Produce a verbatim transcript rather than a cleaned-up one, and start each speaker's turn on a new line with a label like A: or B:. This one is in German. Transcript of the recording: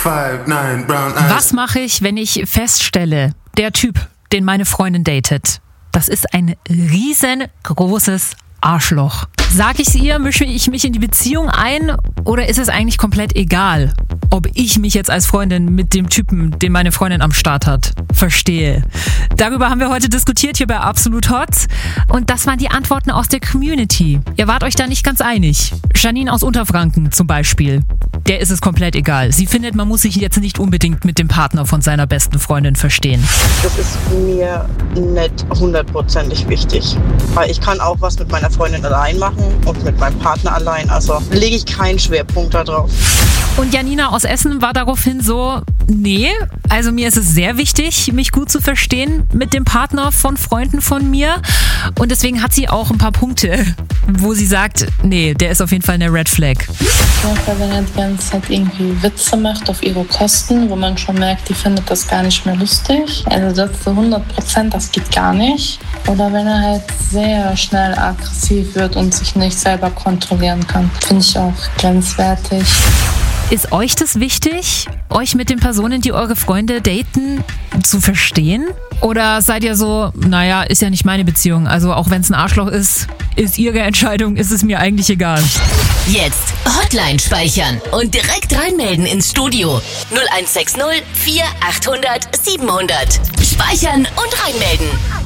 A: five, nine, brown eyes.
B: Was mache ich, wenn ich feststelle, der Typ, den meine Freundin datet, das ist ein riesengroßes Arschloch? Sag ich's ihr, mische ich mich in die Beziehung ein oder ist es eigentlich komplett egal, ob ich mich jetzt als Freundin mit dem Typen, den meine Freundin am Start hat, verstehe? Darüber haben wir heute diskutiert hier bei Absolut Hot und das waren die Antworten aus der Community. Ihr wart euch da nicht ganz einig. Janine aus Unterfranken zum Beispiel. Der ist es komplett egal. Sie findet, man muss sich jetzt nicht unbedingt mit dem Partner von seiner besten Freundin verstehen.
C: Das ist mir nicht hundertprozentig wichtig, weil ich kann auch was mit meiner Freundin allein machen und mit meinem Partner allein, also lege ich keinen Schwerpunkt da drauf.
B: Und Janina aus Essen war daraufhin so, nee, also mir ist es sehr wichtig, mich gut zu verstehen mit dem Partner von Freunden von mir und deswegen hat sie auch ein paar Punkte, wo sie sagt, nee, der ist auf jeden Fall eine Red Flag.
D: Ja, wenn er die ganze Zeit irgendwie Witze macht auf ihre Kosten, wo man schon merkt, die findet das gar nicht mehr lustig. Also das zu hundert Prozent, das geht gar nicht. Oder wenn er halt sehr schnell aggressiv wird und sich nicht selber kontrollieren kann, finde ich auch grenzwertig.
B: Ist euch das wichtig, euch mit den Personen, die eure Freunde daten, zu verstehen? Oder seid ihr so, naja, ist ja nicht meine Beziehung, also auch wenn es ein Arschloch ist, ist ihre Entscheidung, ist es mir eigentlich egal.
E: Jetzt Hotline speichern und direkt reinmelden ins Studio. null eins sechs null vier achthundert siebenhundert. Speichern und reinmelden.